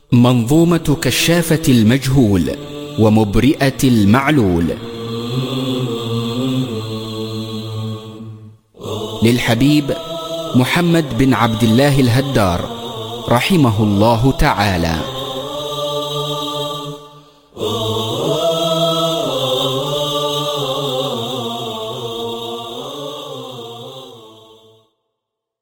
منظومة كشافة المجهول ومبرئة المعلول للحبيب محمد بن عبد الله الهدار رحمه الله تعالى.